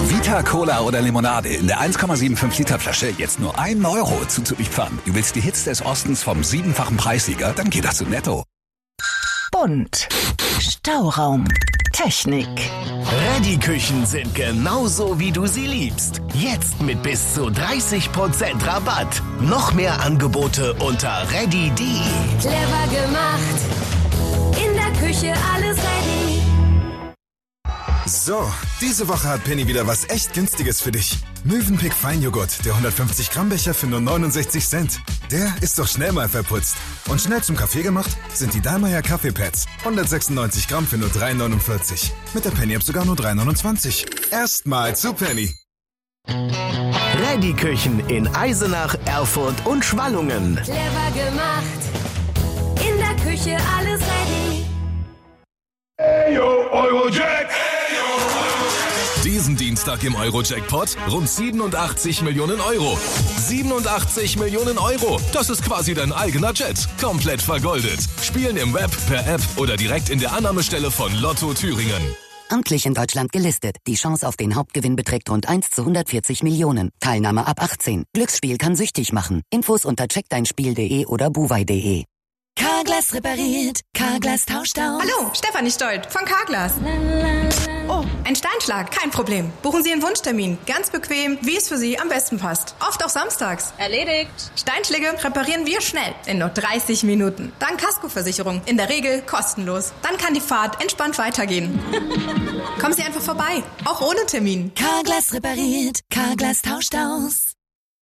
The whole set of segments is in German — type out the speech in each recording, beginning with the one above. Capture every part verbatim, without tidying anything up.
Vita, Cola oder Limonade in der eins Komma fünfundsiebzig Liter Flasche jetzt nur einen Euro zuzuliefernd. Du willst die Hits des Ostens vom siebenfachen Preissieger? Dann geht das zu Netto. Bunt. Stauraum. Technik. Ready-Küchen sind genauso, wie du sie liebst. Jetzt mit bis zu dreißig Prozent Rabatt. Noch mehr Angebote unter ready punkt de. Clever gemacht. In der Küche alles ready. So, diese Woche hat Penny wieder was echt Günstiges für dich. Mövenpick Feinjoghurt, der hundertfünfzig Gramm Becher für nur neunundsechzig Cent. Der ist doch schnell mal verputzt. Und schnell zum Kaffee gemacht sind die Dallmayr Kaffeepads. hundertsechsundneunzig Gramm für nur drei neunundvierzig. Mit der Penny-App sogar nur drei neunundzwanzig. Erstmal zu Penny. Ready-Küchen in Eisenach, Erfurt und Schwallungen. Clever gemacht. In der Küche alles ready. Hey yo, Eurojack! Diesen Dienstag im Eurojackpot rund siebenundachtzig Millionen Euro. siebenundachtzig Millionen Euro. Das ist quasi dein eigener Jet. Komplett vergoldet. Spielen im Web, per App oder direkt in der Annahmestelle von Lotto Thüringen. Amtlich in Deutschland gelistet. Die Chance auf den Hauptgewinn beträgt rund eins zu hundertvierzig Millionen. Teilnahme ab achtzehn. Glücksspiel kann süchtig machen. Infos unter check dein spiel punkt de oder buwei punkt de. Carglass repariert. Carglass tauscht aus. Hallo, Stefanie Stolt von Carglass. Oh, ein Steinschlag, kein Problem. Buchen Sie einen Wunschtermin. Ganz bequem, wie es für Sie am besten passt. Oft auch samstags. Erledigt. Steinschläge reparieren wir schnell. In nur dreißig Minuten. Dank Kaskoversicherung. In der Regel kostenlos. Dann kann die Fahrt entspannt weitergehen. Kommen Sie einfach vorbei. Auch ohne Termin. Carglass repariert. Carglass tauscht aus.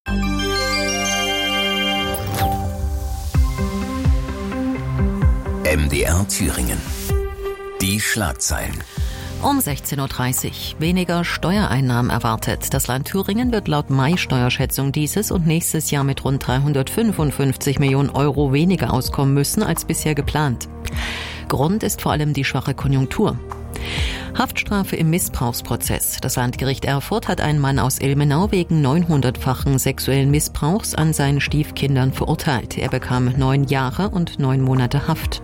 M D R Thüringen. Die Schlagzeilen. Um sechzehn Uhr dreißig. Weniger Steuereinnahmen erwartet. Das Land Thüringen wird laut Mai-Steuerschätzung dieses und nächstes Jahr mit rund dreihundertfünfundfünfzig Millionen Euro weniger auskommen müssen als bisher geplant. Grund ist vor allem die schwache Konjunktur. Haftstrafe im Missbrauchsprozess. Das Landgericht Erfurt hat einen Mann aus Ilmenau wegen neunhundertfachen sexuellen Missbrauchs an seinen Stiefkindern verurteilt. Er bekam neun Jahre und neun Monate Haft.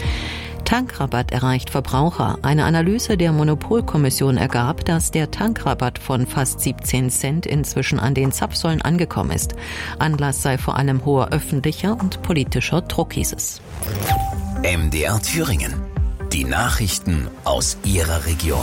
Tankrabatt erreicht Verbraucher. Eine Analyse der Monopolkommission ergab, dass der Tankrabatt von fast siebzehn Cent inzwischen an den Zapfsäulen angekommen ist. Anlass sei vor allem hoher öffentlicher und politischer Druck, hieß es. M D R Thüringen. Die Nachrichten aus Ihrer Region.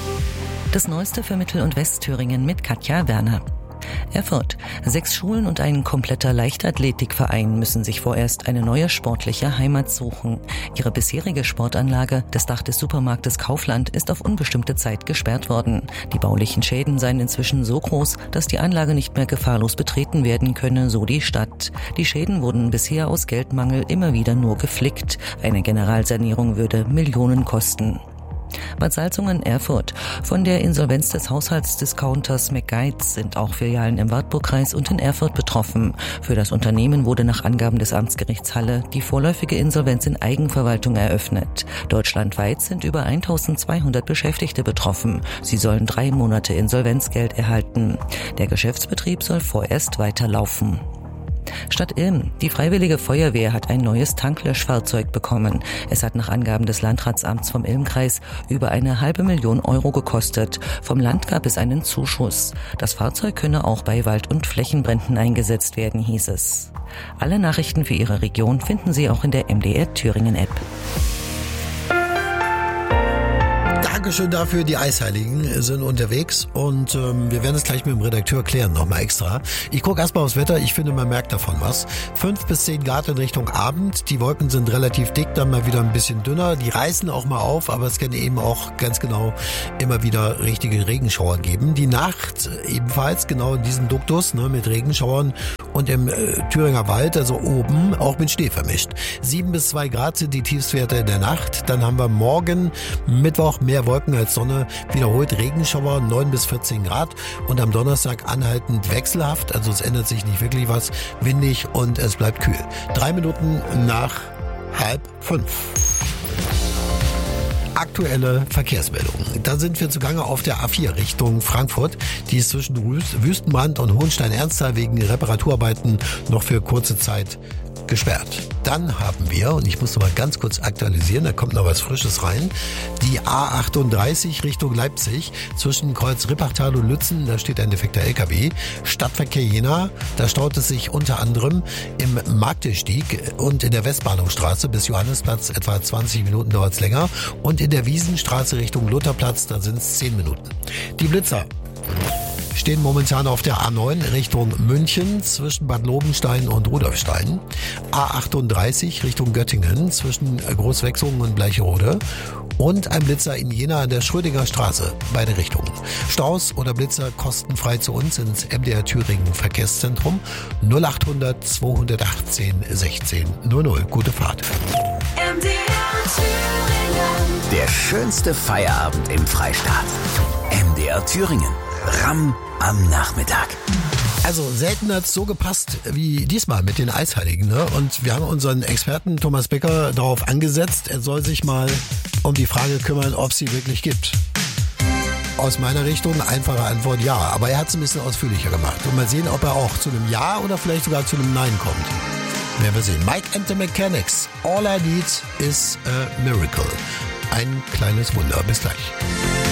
Das Neueste für Mittel- und Westthüringen mit Katja Werner. Erfurt. Sechs Schulen und ein kompletter Leichtathletikverein müssen sich vorerst eine neue sportliche Heimat suchen. Ihre bisherige Sportanlage, das Dach des Supermarktes Kaufland, ist auf unbestimmte Zeit gesperrt worden. Die baulichen Schäden seien inzwischen so groß, dass die Anlage nicht mehr gefahrlos betreten werden könne, so die Stadt. Die Schäden wurden bisher aus Geldmangel immer wieder nur geflickt. Eine Generalsanierung würde Millionen kosten. Bad Salzungen, Erfurt. Von der Insolvenz des Haushaltsdiscounters McGuides sind auch Filialen im Wartburgkreis und in Erfurt betroffen. Für das Unternehmen wurde nach Angaben des Amtsgerichts Halle die vorläufige Insolvenz in Eigenverwaltung eröffnet. Deutschlandweit sind über eintausendzweihundert Beschäftigte betroffen. Sie sollen drei Monate Insolvenzgeld erhalten. Der Geschäftsbetrieb soll vorerst weiterlaufen. Stadt Ilm. Die Freiwillige Feuerwehr hat ein neues Tanklöschfahrzeug bekommen. Es hat nach Angaben des Landratsamts vom Ilmkreis über eine halbe Million Euro gekostet. Vom Land gab es einen Zuschuss. Das Fahrzeug könne auch bei Wald- und Flächenbränden eingesetzt werden, hieß es. Alle Nachrichten für Ihre Region finden Sie auch in der M D R Thüringen App. Dankeschön dafür, die Eisheiligen sind unterwegs und ähm, wir werden es gleich mit dem Redakteur klären, nochmal extra. Ich gucke erstmal aufs Wetter, ich finde, man merkt davon was. Fünf bis zehn Grad in Richtung Abend, die Wolken sind relativ dick, dann mal wieder ein bisschen dünner, die reißen auch mal auf, aber es kann eben auch ganz genau immer wieder richtige Regenschauer geben. Die Nacht ebenfalls genau in diesem Duktus, ne, mit Regenschauern und im äh, Thüringer Wald, also oben, auch mit Schnee vermischt. Sieben bis zwei Grad sind die Tiefstwerte in der Nacht, dann haben wir morgen Mittwoch mehr Wolken als Sonne, wiederholt Regenschauer, neun bis vierzehn Grad und am Donnerstag anhaltend wechselhaft, also es ändert sich nicht wirklich was, windig und es bleibt kühl. Drei Minuten nach halb fünf. Aktuelle Verkehrsmeldungen. Da sind wir zugange auf der A vier Richtung Frankfurt. Die ist zwischen Wüstenbrand und Hohenstein-Ernsthal wegen Reparaturarbeiten noch für kurze Zeit gesperrt. Dann haben wir, und ich muss noch mal ganz kurz aktualisieren, da kommt noch was Frisches rein, die A achtunddreißig Richtung Leipzig zwischen Kreuz Rippachtal und Lützen, da steht ein defekter L K W. Stadtverkehr Jena, da staut es sich unter anderem im Magdestieg und in der Westbahnhofstraße bis Johannesplatz etwa zwanzig Minuten dauert es länger und in der Wiesenstraße Richtung Lutherplatz, da sind es zehn Minuten. Die Blitzer stehen momentan auf der A neun Richtung München zwischen Bad Lobenstein und Rudolfstein. A achtunddreißig Richtung Göttingen zwischen Großwechsungen und Bleicherode. Und ein Blitzer in Jena an der Schrödinger Straße, beide Richtungen. Staus oder Blitzer kostenfrei zu uns ins M D R Thüringen Verkehrszentrum null achthundert zweihundertachtzehn sechzehn null null. Gute Fahrt. M D R Thüringen. Der schönste Feierabend im Freistaat. M D R Thüringen. Ramm am Nachmittag. Also selten hat es so gepasst wie diesmal mit den Eisheiligen. Ne? Und wir haben unseren Experten Thomas Becker darauf angesetzt, er soll sich mal um die Frage kümmern, ob es sie wirklich gibt. Aus meiner Richtung einfache Antwort ja, aber er hat es ein bisschen ausführlicher gemacht. Und mal sehen, ob er auch zu einem Ja oder vielleicht sogar zu einem Nein kommt. Werden wir sehen. Mike and the Mechanics. All I need is a miracle. Ein kleines Wunder. Bis gleich.